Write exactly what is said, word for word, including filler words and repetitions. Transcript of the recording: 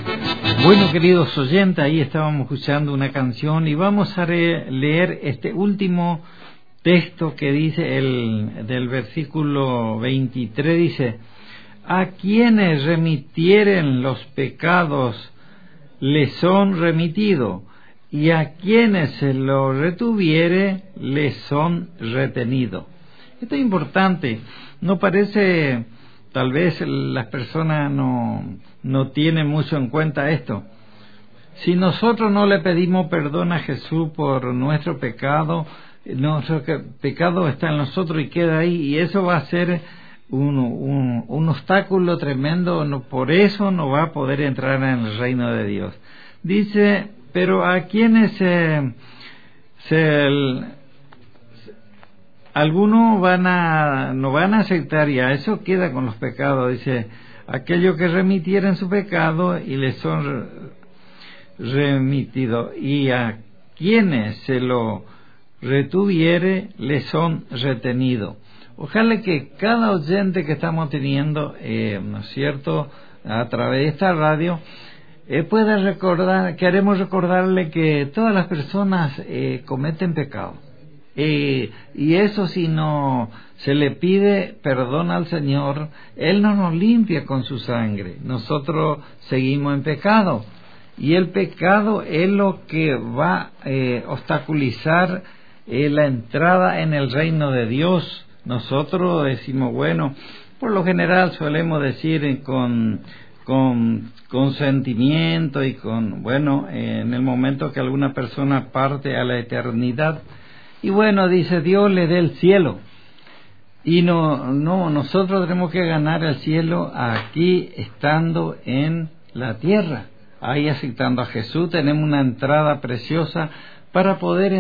Bueno, queridos oyentes, ahí estábamos escuchando una canción y vamos a re- leer este último texto que dice el del versículo veintitrés, dice: a quienes remitieren los pecados les son remitidos, y a quienes se lo retuviere les son retenidos. Esto es importante. No parece, tal vez las personas no, no tienen mucho en cuenta esto. Si nosotros no le pedimos perdón a Jesús por nuestro pecado, nuestro pecado está en nosotros y queda ahí, y eso va a ser un, un, un obstáculo tremendo. No, por eso no va a poder entrar en el reino de Dios. Dice, pero a quienes se, se algunos van a no van a aceptar, ya eso queda con los pecados. Dice, aquellos que remitieran su pecado y les son remitidos, y a quienes se lo retuviere les son retenidos. Ojalá que cada oyente que estamos teniendo, eh, ¿no es cierto?, a través de esta radio, eh, pueda recordar, queremos recordarle que todas las personas eh, cometen pecado. Eh, y eso, si no se le pide perdón al Señor, Él no nos limpia con su sangre. Nosotros seguimos en pecado. Y el pecado es lo que va a eh, obstaculizar eh, la entrada en el reino de Dios. Nosotros decimos, bueno, por lo general solemos decir eh, con, con consentimiento y con, bueno, eh, en el momento que alguna persona parte a la eternidad, y bueno, dice, Dios le dé el cielo. Y no, no, nosotros tenemos que ganar el cielo aquí, estando en la tierra. Ahí aceptando a Jesús, tenemos una entrada preciosa para poder